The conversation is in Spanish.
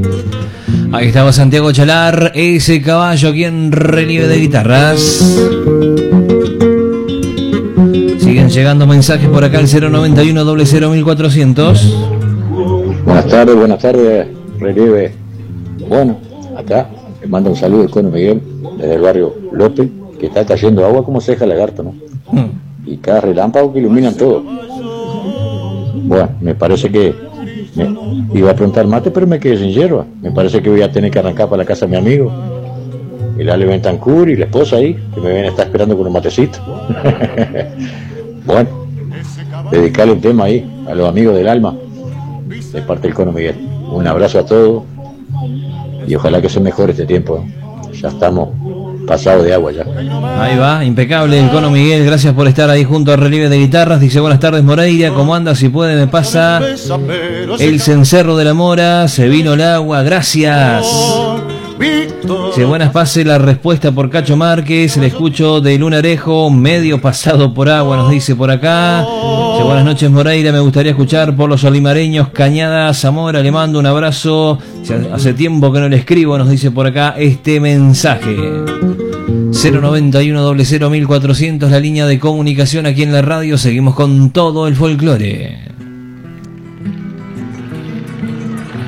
Ahí estaba Santiago Chalar, ese caballo aquí en Relieve de Guitarras. Siguen llegando mensajes por acá al 091 00 1400. Buenas tardes, Relieve. Bueno, acá le mando un saludo al Cono Miguel, desde el barrio López, que está cayendo agua como ceja lagarto, ¿no? Y cada relámpago que iluminan todo. Bueno, me parece que iba a preguntar mate, pero me quedé sin hierba. Me parece que voy a tener que arrancar para la casa de mi amigo, el Ale Bentancur y la esposa ahí, que me ven, está esperando con un matecito. Bueno, dedicarle un tema ahí a los amigos del alma, de parte del Cono Miguel. Un abrazo a todos y ojalá que se mejore este tiempo. Ya estamos pasados de agua ya. Ahí va, impecable el Cono Miguel, gracias por estar ahí junto a Relieve de Guitarras. Dice: buenas tardes Moreira, ¿cómo anda? Si puede me pasa el cencerro de la mora, se vino el agua, gracias. Dice: buenas, pase la respuesta por Cacho Márquez, le escucho de Lunarejo, medio pasado por agua, nos dice por acá. Dice: buenas noches Moreira, me gustaría escuchar por los olimareños, Cañada, Zamora, le mando un abrazo. Hace tiempo que no le escribo, nos dice por acá este mensaje. 091 00 1400, la línea de comunicación aquí en la radio. Seguimos con todo el folclore.